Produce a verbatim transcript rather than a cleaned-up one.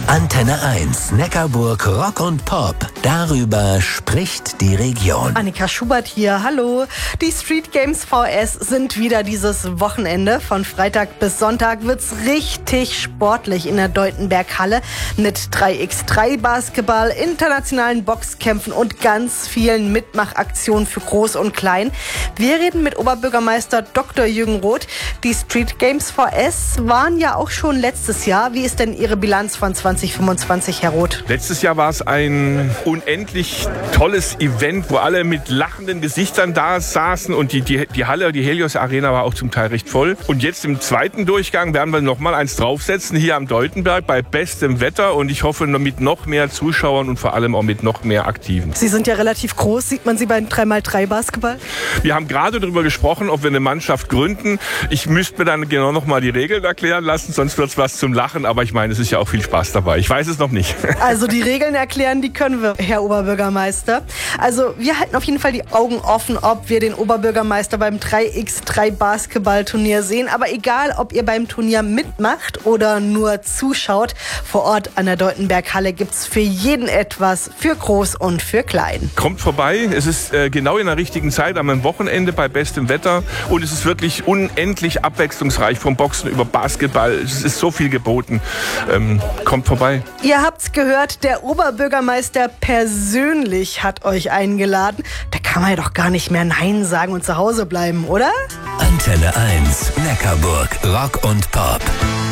Antenne eins, Neckarburg Rock und Pop. Darüber spricht die Region. Annika Schubert hier, hallo. Die Street Games V S sind wieder dieses Wochenende. Von Freitag bis Sonntag wird's richtig sportlich in der Deutenberg-Halle mit drei gegen drei Basketball, internationalen Boxkämpfen und ganz vielen Mitmachaktionen für Groß und Klein. Wir reden mit Oberbürgermeister Doktor Jürgen Roth. Die Street Games V S waren ja auch schon letztes Jahr. Wie ist denn Ihre Bilanz von zwanzig fünfundzwanzig, Herr Roth? Letztes Jahr war es ein unendlich tolles Event, wo alle mit lachenden Gesichtern da saßen und die, die, die Halle, die Helios Arena war auch zum Teil recht voll. Und jetzt im zweiten Durchgang werden wir noch mal eins draufsetzen hier am Deutenberg bei bestem Wetter und ich hoffe mit noch mehr Zuschauern und vor allem auch mit noch mehr Aktiven. Sie sind ja relativ groß. Sieht man Sie beim drei mal drei Basketball? Wir haben gerade darüber gesprochen, ob wir eine Mannschaft gründen. Ich müsste mir dann genau noch mal die Regeln erklären lassen, sonst wird es was zum Lachen. Aber ich meine, es ist ja auch viel Spaß dabei. Ich weiß es noch nicht. Also die Regeln erklären, die können wir, Herr Oberbürgermeister. Also wir halten auf jeden Fall die Augen offen, ob wir den Oberbürgermeister beim drei gegen drei Basketballturnier sehen. Aber egal, ob ihr beim Turnier mitmacht oder nur zuschaut, vor Ort an der Deutenberg-Halle gibt es für jeden etwas, für Groß und für Klein. Kommt vorbei. Es ist äh, genau in der richtigen Zeit, am Wochenende bei bestem Wetter. Und es ist wirklich unendlich abwechslungsreich, vom Boxen über Basketball. Es ist so viel geboten. Ähm, kommt vorbei. Ihr habt's gehört, der Oberbürgermeister persönlich hat euch eingeladen. Da kann man ja doch gar nicht mehr Nein sagen und zu Hause bleiben, oder? Antenne eins, Neckarburg Rock und Pop.